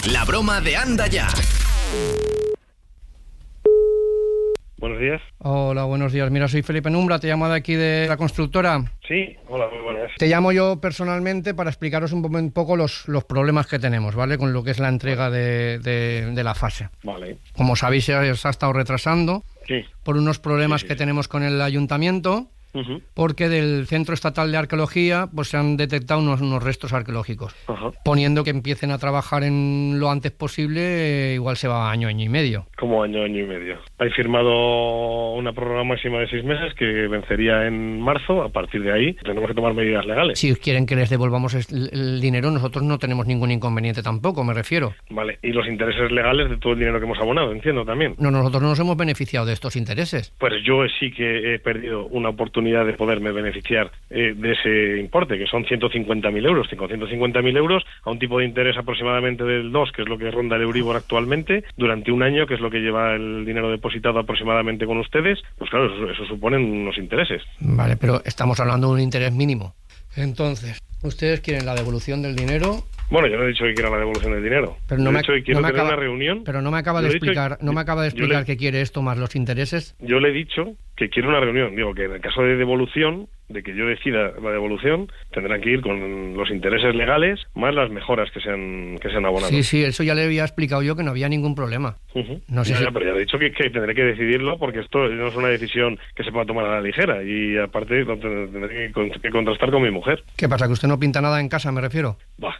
La broma de Anda Ya. Buenos días. Hola, buenos días. Mira, soy Felipe Numbra, te llamo de aquí de la constructora. Sí, hola, muy buenas. Te llamo yo personalmente para explicaros un poco los problemas que tenemos, ¿vale? Con lo que es la entrega de la fase. Vale. Como sabéis, se ha estado retrasando Sí. por unos problemas que tenemos con el ayuntamiento. Porque del Centro Estatal de Arqueología pues se han detectado unos restos arqueológicos. Poniendo que empiecen a trabajar en lo antes posible, igual se va año y medio. ¿Cómo año y medio? Hay firmado una prórroga máxima de 6 meses que vencería en marzo. A partir de ahí tenemos que tomar medidas legales. Si quieren que les devolvamos el dinero, nosotros no tenemos ningún inconveniente tampoco, me refiero. Vale, y los intereses legales de todo el dinero que hemos abonado, entiendo también. No, nosotros no nos hemos beneficiado de estos intereses. Pues yo sí que he perdido una oportunidad de poderme beneficiar de ese importe, que son 150.000 euros. Con 150.000 euros a un tipo de interés aproximadamente del 2, que es lo que ronda el Euribor actualmente, durante un año, que es lo que lleva el dinero depositado aproximadamente con ustedes, pues claro, eso suponen unos intereses. Vale, pero estamos hablando de un interés mínimo. Entonces, ¿ustedes quieren la devolución del dinero? Bueno, yo no he dicho que quiera la devolución del dinero. Pero he dicho que quiero tener una reunión. Pero no me acaba de explicar, que quiere esto más los intereses. Yo le he dicho que quiero una reunión. Digo que en el caso de devolución, de que yo decida la devolución, tendrán que ir con los intereses legales más las mejoras que se han abonado. Sí, eso ya le había explicado yo, que no había ningún problema. No sé pero ya he dicho que tendré que decidirlo, porque esto no es una decisión que se pueda tomar a la ligera, y aparte tendré que contrastar con mi mujer. ¿Qué pasa, que usted no pinta nada en casa, me refiero? Va.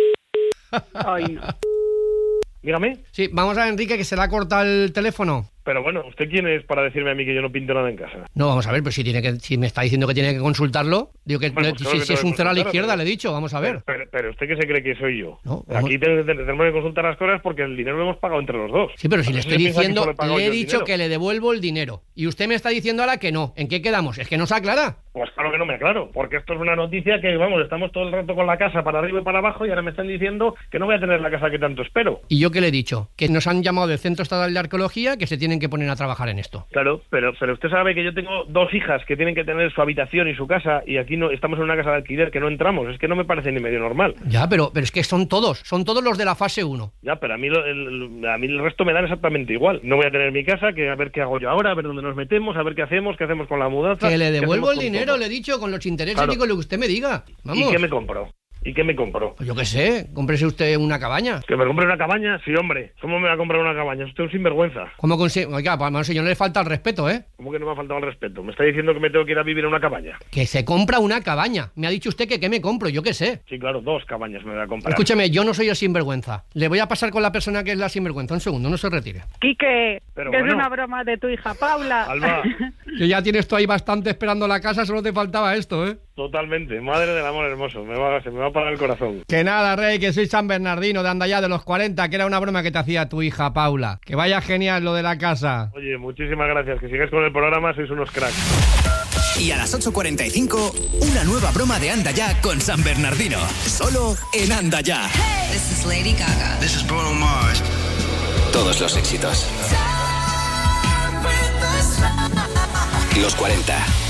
Ay. Dígame. Sí, vamos a Enrique, que se le ha cortado el teléfono. Pero bueno, ¿usted quién es para decirme a mí que yo no pinto nada en casa? No, vamos a ver, pues si me está diciendo que tiene que consultarlo, digo que bueno, pues si es un cero a la izquierda, le he dicho, vamos a ver. Pero ¿usted qué se cree que soy yo? No, aquí tenemos que consultar las cosas porque el dinero lo hemos pagado entre los dos. Sí, pero si le estoy diciendo, le he dicho que le devuelvo el dinero. Y usted me está diciendo ahora que no. ¿En qué quedamos? Es que no se aclara. Pues claro que no me aclaro, porque esto es una noticia que, vamos, estamos todo el rato con la casa para arriba y para abajo, y ahora me están diciendo que no voy a tener la casa que tanto espero. ¿Y yo qué le he dicho? Que nos han llamado del Centro Estatal de Arqueología, que se tienen que poner a trabajar en esto. Claro, pero usted sabe que yo tengo 2 hijas que tienen que tener su habitación y su casa, y aquí no estamos en una casa de alquiler que no entramos. Es que no me parece ni medio normal. Ya, pero es que son todos los de la fase 1. Ya, pero a mí el resto me dan exactamente igual. No voy a tener mi casa, que a ver qué hago yo ahora, a ver dónde nos metemos, a ver qué hacemos con la mudanza. Que le devuelvo el dinero, le he dicho, con los intereses, claro. Y con lo que usted me diga. Vamos. ¿Y qué me compró? Pues yo qué sé, cómprese usted una cabaña. ¿Que me compre una cabaña? Sí, hombre. ¿Cómo me va a comprar una cabaña? Usted es un sinvergüenza. ¿Cómo consigue? Oiga, pues señor, no le falta el respeto, ¿eh? ¿Cómo que no me ha faltado el respeto? ¿Me está diciendo que me tengo que ir a vivir en una cabaña? Que se compra una cabaña. Me ha dicho usted que qué me compro, yo qué sé. Sí, claro, 2 cabañas me voy a comprar. Escúcheme, yo no soy el sinvergüenza. Le voy a pasar con la persona que es la sinvergüenza. Un segundo, no se retire. Quique, pero que bueno, es una broma de tu hija Paula. Alba. Que ya tienes tú ahí bastante esperando la casa, solo te faltaba esto, ¿eh? Totalmente, madre del amor hermoso, se me va a parar el corazón. Que nada, Rey, que soy San Bernardino de Andaya de los 40, que era una broma que te hacía tu hija Paula. Que vaya genial lo de la casa. Oye, muchísimas gracias, que sigáis con el programa, sois unos cracks. Y a las 8:45, una nueva broma de Anda Ya con San Bernardino, solo en Anda Ya. Hey, this is Lady Gaga. This is Bruno Mars. Todos los éxitos. Los 40.